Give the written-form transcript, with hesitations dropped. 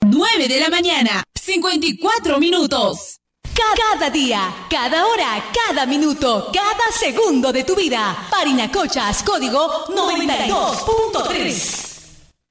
9 de la mañana, 54 minutos. Cada día, cada hora, cada minuto, cada segundo de tu vida. Parinacochas, código 92.3.